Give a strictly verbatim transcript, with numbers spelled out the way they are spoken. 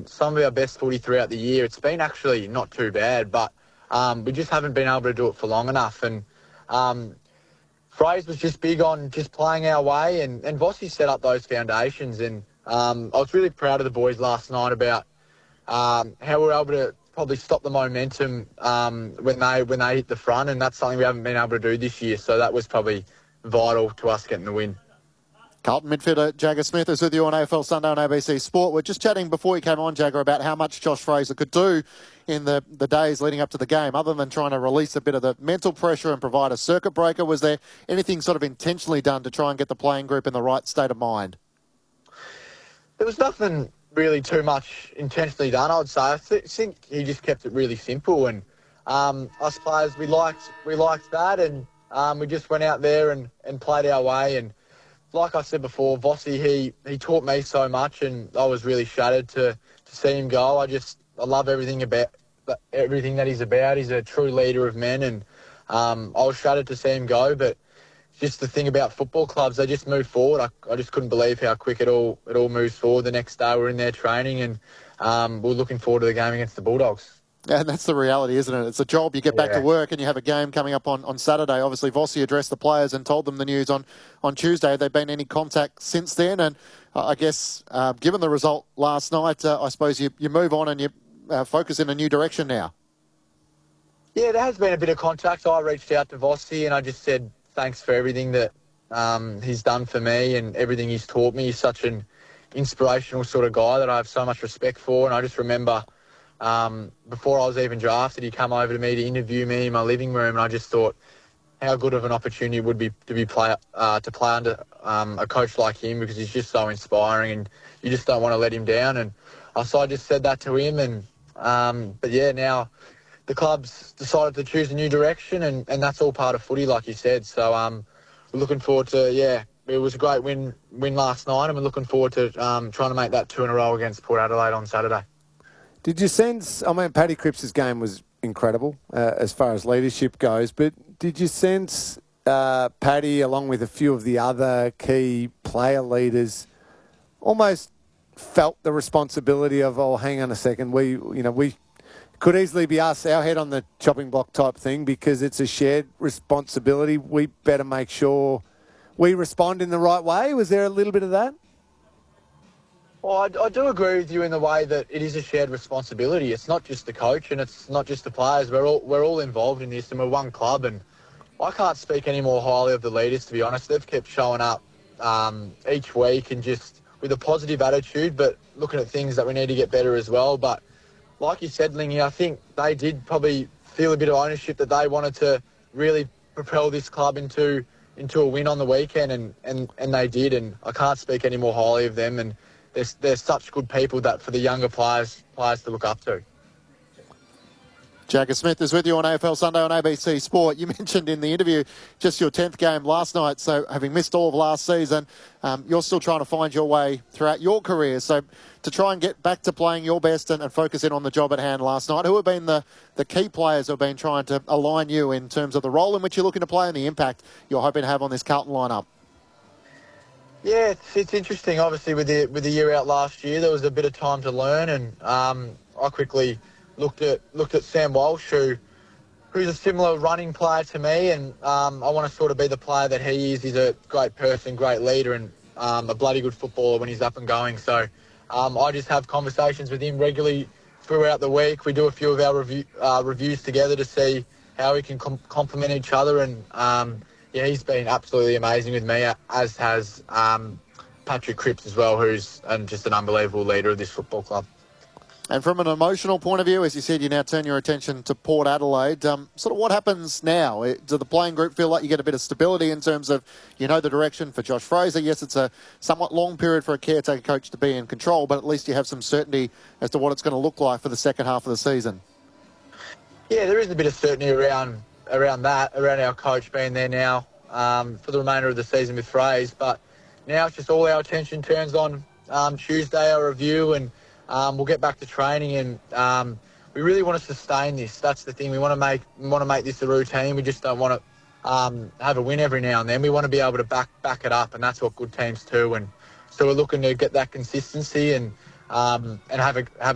played some of our best footy throughout the year. It's been actually not too bad, but um, we just haven't been able to do it for long enough. And um, Fraser was just big on just playing our way, and, and Vossi set up those foundations. And um, I was really proud of the boys last night about um, how we were able to probably stop the momentum um, when they when they hit the front, and that's something we haven't been able to do this year. So that was probably vital to us getting the win. Carlton midfielder Jagger Smith is with you on A F L Sunday on A B C Sport. We're just chatting before you came on, Jagger, about how much Josh Fraser could do in the, the days leading up to the game. Other than trying to release a bit of the mental pressure and provide a circuit breaker, was there anything sort of intentionally done to try and get the playing group in the right state of mind? There was nothing really too much intentionally done, I'd say. I th- think he just kept it really simple, and um, I suppose we liked we liked that, and um, we just went out there and, and played our way. And like I said before, Vossi, he, he taught me so much, and I was really shattered to, to see him go. I just I love everything about everything that he's about. He's a true leader of men, and um, I was shattered to see him go. But just the thing about football clubs, they just move forward. I, I just couldn't believe how quick it all it all moves forward. The next day we're in there training, and um, we're looking forward to the game against the Bulldogs. And that's the reality, isn't it? It's a job. You get back yeah. to work and you have a game coming up on, on Saturday. Obviously, Vossi addressed the players and told them the news on, on Tuesday. Have there been any contact since then? And uh, I guess, uh, given the result last night, uh, I suppose you, you move on and you uh, focus in a new direction now. Yeah, there has been a bit of contact. I reached out to Vossi and I just said thanks for everything that um, he's done for me and everything he's taught me. He's such an inspirational sort of guy that I have so much respect for. And I just remember Um, before I was even drafted, he come over to me to interview me in my living room, and I just thought how good of an opportunity it would be to be play uh, to play under um, a coach like him, because he's just so inspiring, and you just don't want to let him down. And uh, so I just said that to him, and um, but yeah, now the club's decided to choose a new direction, and, and that's all part of footy, like you said. So um, we're looking forward to yeah, it was a great win win last night, and we're looking forward to um, trying to make that two in a row against Port Adelaide on Saturday. Did you sense, I mean, Paddy Cripps' game was incredible uh, as far as leadership goes, but did you sense uh, Paddy, along with a few of the other key player leaders, almost felt the responsibility of, oh, hang on a second, we, you know, we could easily be us, our head on the chopping block type thing, because it's a shared responsibility. We better make sure we respond in the right way. Was there a little bit of that? Well, I, I do agree with you in the way that it is a shared responsibility. It's not just the coach and it's not just the players. We're all we're all involved in this, and we're one club. And I can't speak any more highly of the leaders, to be honest. They've kept showing up um, each week and just with a positive attitude, but looking at things that we need to get better as well. But like you said, Lingy, I think they did probably feel a bit of ownership that they wanted to really propel this club into into a win on the weekend, and, and, and they did. And I can't speak any more highly of them. And They're, they're such good people that for the younger players players to look up to. Jagger Smith is with you on A F L Sunday on A B C Sport. You mentioned in the interview just your tenth game last night, so having missed all of last season, um, you're still trying to find your way throughout your career. So to try and get back to playing your best and, and focus in on the job at hand last night, who have been the, the key players who have been trying to align you in terms of the role in which you're looking to play and the impact you're hoping to have on this Carlton lineup? Yeah, it's, it's interesting. Obviously, with the with the year out last year, there was a bit of time to learn, and um, I quickly looked at looked at Sam Walsh, who who's a similar running player to me, and um, I want to sort of be the player that he is. He's a great person, great leader, and um, a bloody good footballer when he's up and going. So um, I just have conversations with him regularly throughout the week. We do a few of our review, uh, reviews together to see how we can com- complement each other, and um, yeah, he's been absolutely amazing with me, as has um, Patrick Cripps as well, who's um, just an unbelievable leader of this football club. And from an emotional point of view, as you said, you now turn your attention to Port Adelaide. Um, sort of what happens now? Do the playing group feel like you get a bit of stability in terms of, you know, the direction for Josh Fraser? Yes, it's a somewhat long period for a caretaker coach to be in control, but at least you have some certainty as to what it's going to look like for the second half of the season. Yeah, there is a bit of certainty around around that, around our coach being there now um, for the remainder of the season with Fraser. But now it's just all our attention turns on um, Tuesday, our review, and um, we'll get back to training. And um, we really want to sustain this. That's the thing. We want to make we want to make this a routine. We just don't want to um, have a win every now and then. We want to be able to back back it up, and that's what good teams do. And so we're looking to get that consistency and um, and have a have